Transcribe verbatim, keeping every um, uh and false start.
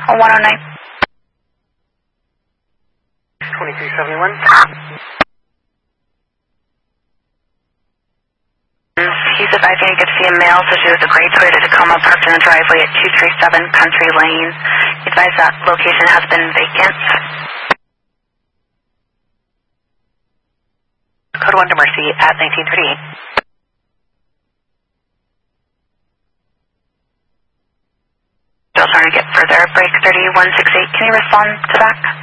one oh nine. twenty-three seventy-one. He's advising he could see a male associated with a gray Toyota Tacoma parked in the driveway at two three seven Country Lane. He advised that location has been vacant. Code one to Mercy at nineteen thirty-eight. Still trying to get further. Break thirty-one sixty-eight. Can you respond to that?